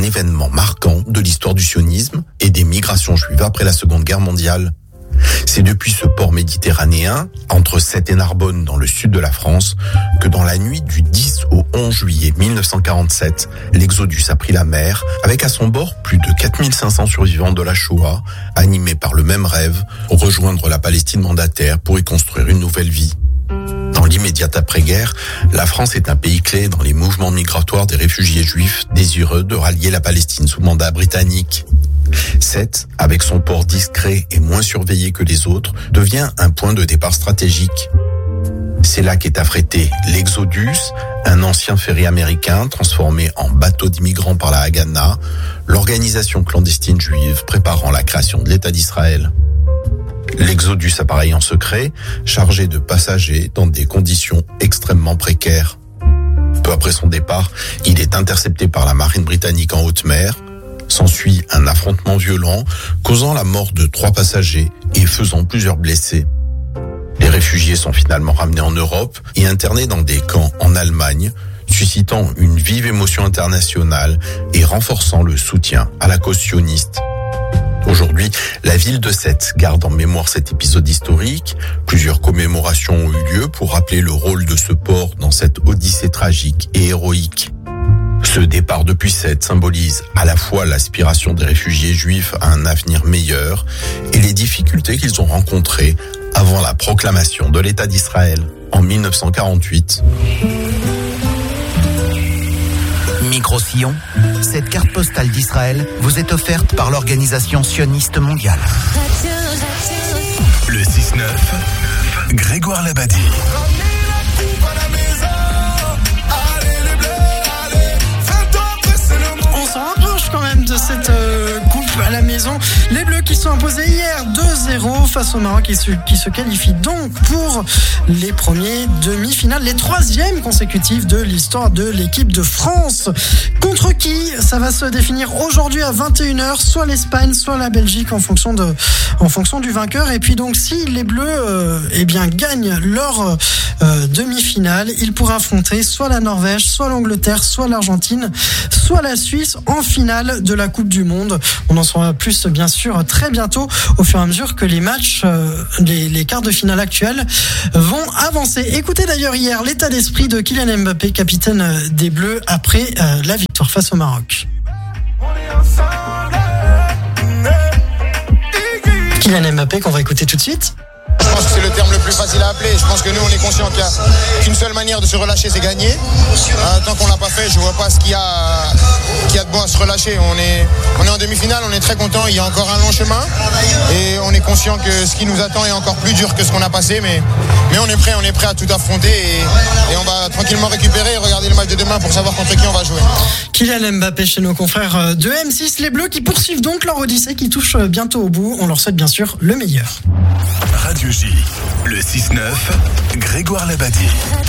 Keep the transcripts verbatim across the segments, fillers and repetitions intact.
événement marquant de l'histoire du sionisme et des migrations juives après la Seconde Guerre mondiale. C'est depuis ce port méditerranéen, entre Sète et Narbonne dans le sud de la France, que dans la nuit du dix au onze juillet mille neuf cent quarante-sept, l'Exodus a pris la mer, avec à son bord plus de quatre mille cinq cents survivants de la Shoah, animés par le même rêve, rejoindre la Palestine mandataire pour y construire une nouvelle vie. Dans l'immédiate après-guerre, la France est un pays clé dans les mouvements migratoires des réfugiés juifs désireux de rallier la Palestine sous mandat britannique. Sète, avec son port discret et moins surveillé que les autres, devient un point de départ stratégique. C'est là qu'est affrété l'Exodus, un ancien ferry américain transformé en bateau d'immigrants par la Haganah, l'organisation clandestine juive préparant la création de l'État d'Israël. L'Exodus appareille en secret, chargé de passagers dans des conditions extrêmement précaires. Peu après son départ, il est intercepté par la marine britannique en haute mer. S'ensuit un affrontement violent, causant la mort de trois passagers et faisant plusieurs blessés. Les réfugiés sont finalement ramenés en Europe et internés dans des camps en Allemagne, suscitant une vive émotion internationale et renforçant le soutien à la cause sioniste. Aujourd'hui, la ville de Sète garde en mémoire cet épisode historique. Plusieurs commémorations ont eu lieu pour rappeler le rôle de ce port dans cette odyssée tragique et héroïque. Ce départ depuis Sète symbolise à la fois l'aspiration des réfugiés juifs à un avenir meilleur et les difficultés qu'ils ont rencontrées avant la proclamation de l'État d'Israël en mille neuf cent quarante-huit. Micro-Sillon, cette carte postale d'Israël vous est offerte par l'Organisation sioniste mondiale. Le six neuf, Grégoire Labadie. On s'en rapproche quand même de cette euh, coupe à la maison. Les Bleus qui sont imposés hier deux zéro face au Maroc et qui se, qui se qualifient donc pour les premiers demi-finales, les troisièmes consécutives de l'histoire de l'équipe de France. Contre qui ça va se définir aujourd'hui à vingt et une heures, soit l'Espagne, soit la Belgique en fonction de, en fonction du vainqueur. Et puis donc si les Bleus euh, eh bien gagnent leur euh, demi-finale, ils pourraient affronter soit la Norvège, soit l'Angleterre, soit l'Argentine, soit la Suisse en finale de la Coupe du Monde. On en saura plus bien sûr très bientôt au fur et à mesure que les matchs, euh, les, les quarts de finale actuels vont avancer. Écoutez d'ailleurs hier l'état d'esprit de Kylian Mbappé, capitaine des Bleus, après euh, la victoire face au Maroc. Kylian Mbappé qu'on va écouter tout de suite. Je pense que c'est le terme le plus facile à appeler. Je pense que nous, on est conscient qu'il n'y a qu'une seule manière de se relâcher, c'est gagner. Euh, tant qu'on ne l'a pas fait, je ne vois pas ce qu'il y a, qu'il y a de bon à se relâcher. On est, on est en demi-finale, on est très content. Il y a encore un long chemin. Et on est conscient que ce qui nous attend est encore plus dur que ce qu'on a passé. Mais, mais on est prêt, on est prêt à tout affronter. Et, et on va tranquillement récupérer et regarder le match de demain pour savoir contre qui on va jouer. Kylian Mbappé chez nos confrères de M six. Les Bleus qui poursuivent donc leur odyssée qui touche bientôt au bout. On leur souhaite bien sûr le meilleur. Radio J, le six neuf, Grégoire Labadie.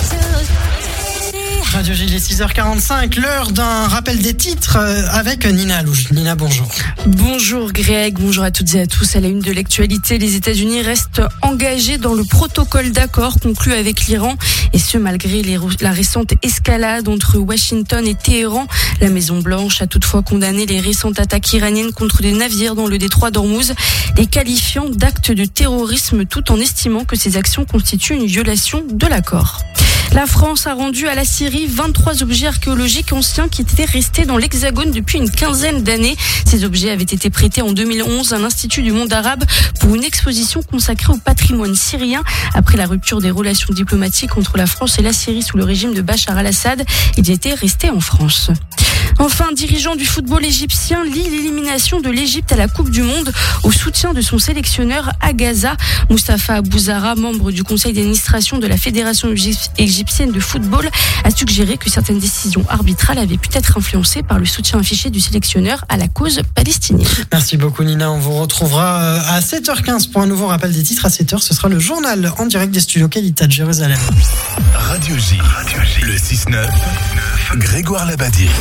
Radio J, il est six heures quarante-cinq, l'heure d'un rappel des titres avec Nina Alouche. Nina, bonjour. Bonjour Greg, bonjour à toutes et à tous. À la une de l'actualité, les États-Unis restent engagés dans le protocole d'accord conclu avec l'Iran, et ce malgré les, la récente escalade entre Washington et Téhéran. La Maison-Blanche a toutefois condamné les récentes attaques iraniennes contre des navires dans le détroit d'Ormuz, les qualifiant d'actes de terrorisme tout en estimant que ces actions constituent une violation de l'accord. La France a rendu à la Syrie vingt-trois objets archéologiques anciens qui étaient restés dans l'Hexagone depuis une quinzaine d'années. Ces objets avaient été prêtés en deux mille onze à l'Institut du monde arabe pour une exposition consacrée au patrimoine syrien. Après la rupture des relations diplomatiques entre la France et la Syrie sous le régime de Bachar al-Assad, ils étaient restés en France. Enfin, dirigeant du football égyptien lie l'élimination de l'Égypte à la Coupe du Monde au soutien de son sélectionneur à Gaza. Moustapha Abouzara, membre du conseil d'administration de la Fédération égyptienne de football, a suggéré que certaines décisions arbitrales avaient pu être influencées par le soutien affiché du sélectionneur à la cause palestinienne. Merci beaucoup Nina, on vous retrouvera à sept heures quinze pour un nouveau rappel des titres. À sept heures, ce sera le journal en direct des studios Qualité de Jérusalem. Radio J, le six neuf, Grégoire Labadie.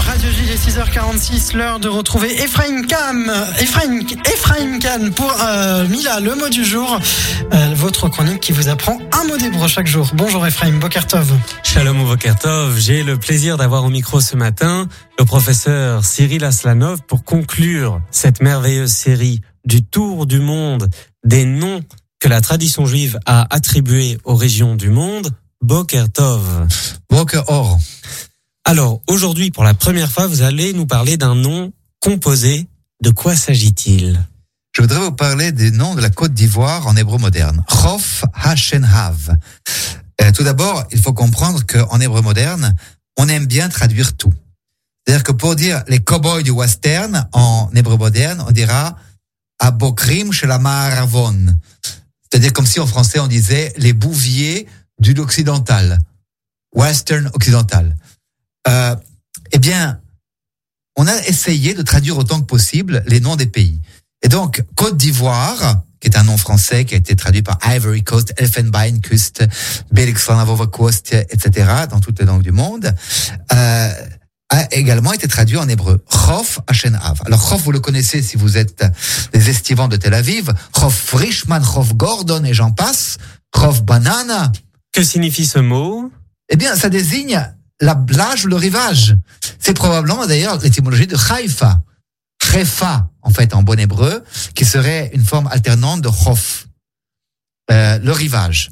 Radio J, il est six heures quarante-six, l'heure de retrouver Ephraim Khan, Ephraim, Ephraim Khan pour euh, Mila, le mot du jour, euh, votre chronique qui vous apprend un mot d'hébreu chaque jour. Bonjour Ephraim, Boker Tov. Shalom ou Boker Tov, j'ai le plaisir d'avoir au micro ce matin le professeur Cyril Aslanov pour conclure cette merveilleuse série du tour du monde des noms que la tradition juive a attribués aux régions du monde. Boker Tov. Boker Or. Alors, aujourd'hui, pour la première fois, vous allez nous parler d'un nom composé. De quoi s'agit-il? Je voudrais vous parler des noms de la Côte d'Ivoire en hébreu moderne. Chof HaShenhav. Euh, tout d'abord, il faut comprendre qu'en hébreu moderne, on aime bien traduire tout. C'est-à-dire que pour dire les cow-boys du western, en hébreu moderne, on dira Abokrim Shelamaravon. C'est-à-dire comme si en français on disait les bouviers du occidental. Western occidental. Euh, eh bien, on a essayé de traduire autant que possible les noms des pays. Et donc, Côte d'Ivoire, qui est un nom français qui a été traduit par Ivory Coast, Elfenbeinkust, Belixlanavovakost, et cetera, dans toutes les langues du monde, euh, a également été traduit en hébreu. Chof HaShenhav. Alors, Chof, vous le connaissez si vous êtes des estivants de Tel Aviv. Chof Frischman, Chof Gordon, et j'en passe. Chof Banana. Que signifie ce mot? Eh bien, ça désigne la plage ou le rivage. C'est probablement d'ailleurs l'étymologie de Haïfa. Haifa, en fait, en bon hébreu, qui serait une forme alternante de Chof, euh, le rivage.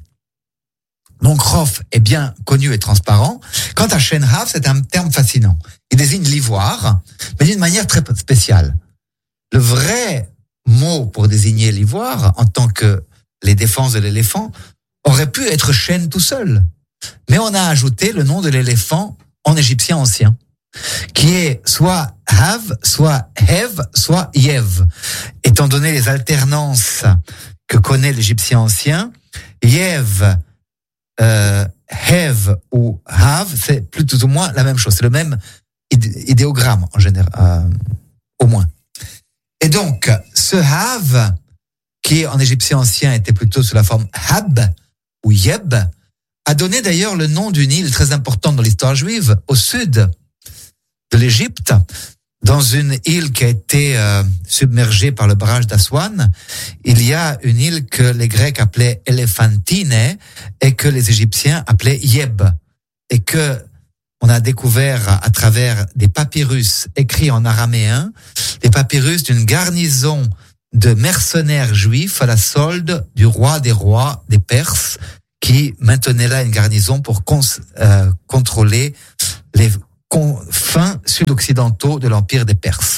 Donc Chof est bien connu et transparent. Quant à Shenhav, c'est un terme fascinant. Il désigne l'ivoire, mais d'une manière très spéciale. Le vrai mot pour désigner l'ivoire, en tant que les défenses de l'éléphant, aurait pu être chêne tout seul. Mais on a ajouté le nom de l'éléphant en égyptien ancien, qui est soit Hav, soit Hev, soit Yev. Étant donné les alternances que connaît l'égyptien ancien, Yev, euh, Hev ou Hav, c'est plus tout ou moins la même chose. C'est le même idéogramme en général, euh, au moins. Et donc, ce Hav, qui en égyptien ancien était plutôt sous la forme Hab ou Yeb, a donné d'ailleurs le nom d'une île très importante dans l'histoire juive, au sud de l'Égypte, dans une île qui a été euh, submergée par le barrage d'Aswan. Il y a une île que les Grecs appelaient Elephantine et que les Égyptiens appelaient Yeb, et que on a découvert à travers des papyrus écrits en araméen, des papyrus d'une garnison de mercenaires juifs à la solde du roi des rois des Perses, qui maintenait là une garnison pour cons, euh, contrôler les confins sud-occidentaux de l'empire des Perses.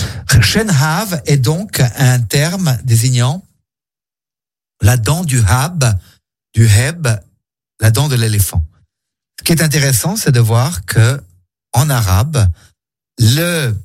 Shenhav est donc un terme désignant la dent du Hab, du Heb, la dent de l'éléphant. Ce qui est intéressant, c'est de voir que en arabe, le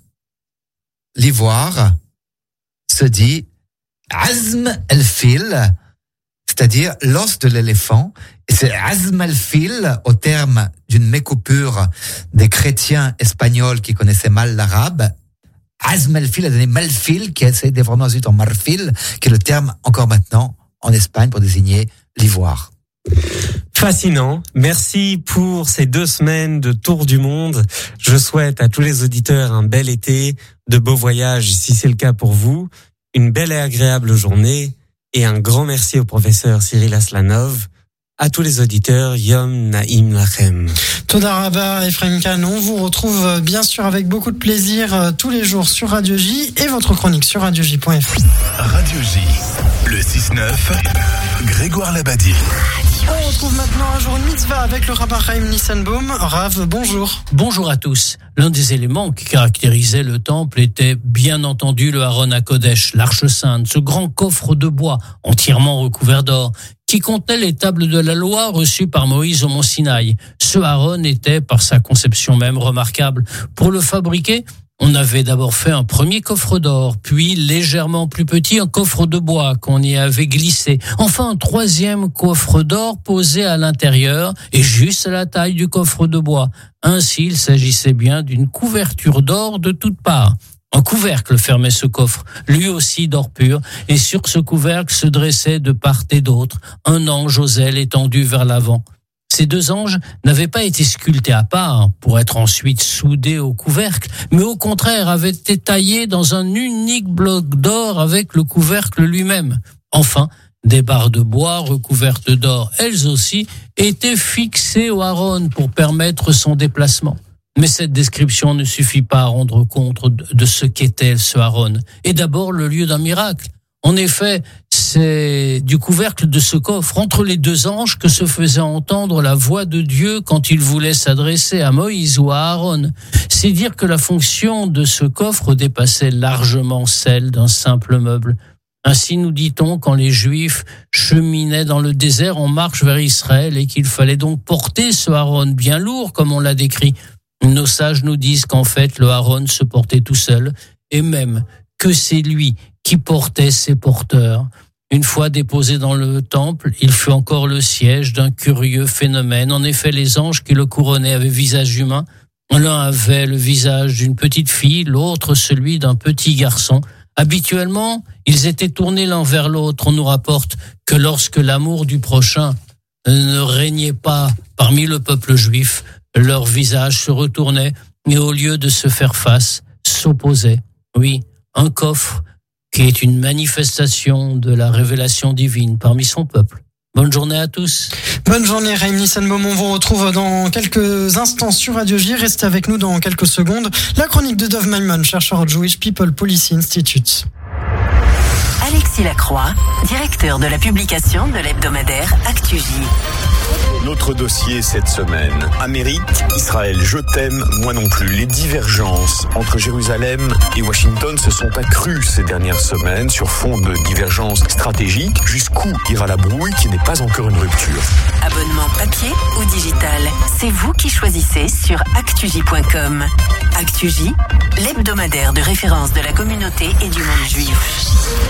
l'ivoire se dit Azm el-Fil, c'est-à-dire l'os de l'éléphant, et c'est Azm el-Fil au terme d'une mécoupure des chrétiens espagnols qui connaissaient mal l'arabe. Azm el-Fil a donné Malfil, qui s'est déformé ensuite en Marfil, qui est le terme encore maintenant en Espagne pour désigner l'ivoire. Fascinant. Merci pour ces deux semaines de tour du monde. Je souhaite à tous les auditeurs un bel été, de beaux voyages si c'est le cas pour vous, une belle et agréable journée. Et un grand merci au professeur Cyril Aslanov. À tous les auditeurs, Yom Naim Lachem. Toda Rabba, Ephraim Khan, on vous retrouve bien sûr avec beaucoup de plaisir tous les jours sur Radio J et votre chronique sur radio j point f r. Radio J, le six neuf, Grégoire Labadie. On retrouve maintenant un jour de mitzvah avec le Rav Chaim Nissenbaum. Rav, bonjour. Bonjour à tous. L'un des éléments qui caractérisait le temple était bien entendu le Aron HaKodesh, l'Arche Sainte, ce grand coffre de bois entièrement recouvert d'or, qui contenait les tables de la loi reçues par Moïse au mont Sinaï. Ce Aaron était, par sa conception même, remarquable. Pour le fabriquer, on avait d'abord fait un premier coffre d'or, puis légèrement plus petit, un coffre de bois qu'on y avait glissé. Enfin, un troisième coffre d'or posé à l'intérieur et juste à la taille du coffre de bois. Ainsi, il s'agissait bien d'une couverture d'or de toutes parts. Un couvercle fermait ce coffre, lui aussi d'or pur, et sur ce couvercle se dressait de part et d'autre un ange aux ailes étendues vers l'avant. Ces deux anges n'avaient pas été sculptés à part pour être ensuite soudés au couvercle, mais au contraire avaient été taillés dans un unique bloc d'or avec le couvercle lui-même. Enfin, des barres de bois recouvertes d'or, elles aussi, étaient fixées au Aaron pour permettre son déplacement. Mais cette description ne suffit pas à rendre compte de ce qu'était ce Aaron. Et d'abord, le lieu d'un miracle. En effet, c'est du couvercle de ce coffre entre les deux anges que se faisait entendre la voix de Dieu quand il voulait s'adresser à Moïse ou à Aaron. C'est dire que la fonction de ce coffre dépassait largement celle d'un simple meuble. Ainsi nous dit-on quand les Juifs cheminaient dans le désert en marche vers Israël et qu'il fallait donc porter ce Aaron bien lourd comme on l'a décrit. Nos sages nous disent qu'en fait le Aaron se portait tout seul et même que c'est lui qui portait ses porteurs. Une fois déposé dans le temple, il fut encore le siège d'un curieux phénomène. En effet, les anges qui le couronnaient avaient visage humain. L'un avait le visage d'une petite fille, l'autre celui d'un petit garçon. Habituellement, ils étaient tournés l'un vers l'autre. On nous rapporte que lorsque l'amour du prochain ne régnait pas parmi le peuple juif, leurs visages se retournaient et au lieu de se faire face, s'opposaient. Oui, un coffre qui est une manifestation de la révélation divine parmi son peuple. Bonne journée à tous. Bonne journée, Raïm Nissan-Beaumont. On vous retrouve dans quelques instants sur Radio J. Restez avec nous dans quelques secondes. La chronique de Dov Maimon, chercheur au Jewish People Policy Institute. Alexis Lacroix, directeur de la publication de l'hebdomadaire ActuJ. Notre dossier cette semaine, Amérique, Israël, je t'aime, moi non plus. Les divergences entre Jérusalem et Washington se sont accrues ces dernières semaines sur fond de divergences stratégiques. Jusqu'où ira la brouille qui n'est pas encore une rupture? Abonnement papier ou digital, c'est vous qui choisissez sur actuj point com. ActuJ, l'hebdomadaire de référence de la communauté et du monde juif.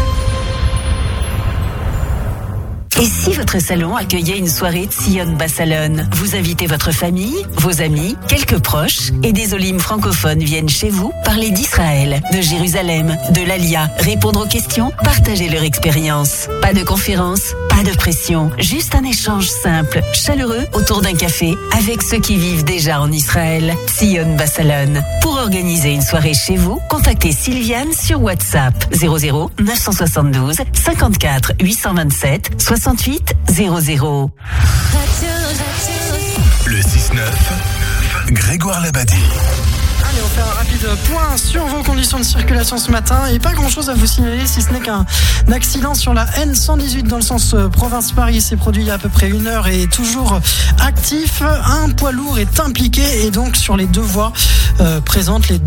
Et si votre salon accueillait une soirée Tzion Bassalon? Vous invitez votre famille, vos amis, quelques proches et des olim francophones viennent chez vous parler d'Israël, de Jérusalem, de l'Alia, répondre aux questions, partager leur expérience. Pas de conférence, pas de pression, juste un échange simple, chaleureux autour d'un café avec ceux qui vivent déjà en Israël. Tzion Bassalon. Pour organiser une soirée chez vous, contactez Sylviane sur WhatsApp zéro zéro neuf cent soixante-douze cinquante-quatre huit cent vingt-sept soixante-huit zéro zéro. Le six neuf, Grégoire Labadie. Allez, on fait un rapide point sur vos conditions de circulation ce matin et pas grand chose à vous signaler si ce n'est qu'un accident sur la N cent dix-huit dans le sens province-Paris s'est produit il y a à peu près une heure et est toujours actif. Un poids lourd est impliqué et donc sur les deux voies euh, présentes les deux